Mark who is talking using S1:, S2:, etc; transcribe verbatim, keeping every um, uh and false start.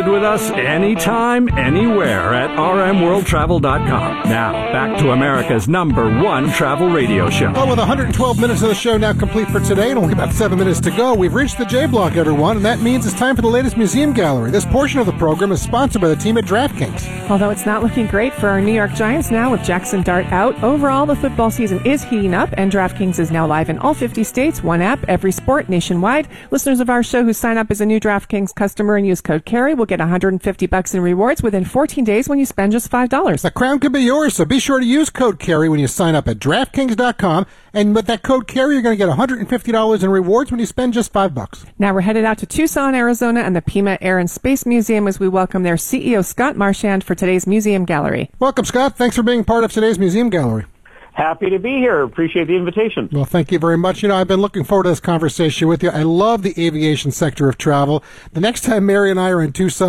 S1: connected with us anytime, anywhere at r m world travel dot com. Now, back to America's number one travel radio show.
S2: Well, with one hundred twelve minutes of the show now complete for today and only about seven minutes to go, we've reached the J-Block, everyone, and that means it's time for the latest museum gallery. This portion of the program is sponsored by the team at DraftKings.
S3: Although it's not looking great for our New York Giants now with Jackson Dart out, overall the football season is heating up, and DraftKings is now live in all fifty states, one app, every sport, nationwide. Listeners of our show who sign up as a new DraftKings customer and use code CARRY will get one hundred fifty bucks in rewards within fourteen days when you spend just five dollars.
S2: The crown could be yours, so be sure to use code CARRY when you sign up at DraftKings dot com, and with that code CARRY, you're going to get one hundred fifty dollars in rewards when you spend just five bucks.
S3: Now we're headed out to Tucson, Arizona, and the Pima Air and Space Museum as we welcome their C E O, Scott Marchand, for today's Museum Gallery.
S2: Welcome, Scott. Thanks for being part of today's Museum Gallery.
S4: Happy to be here. Appreciate the invitation.
S2: Well, thank you very much. You know, I've been looking forward to this conversation with you. I love the aviation sector of travel. The next time Mary and I are in Tucson,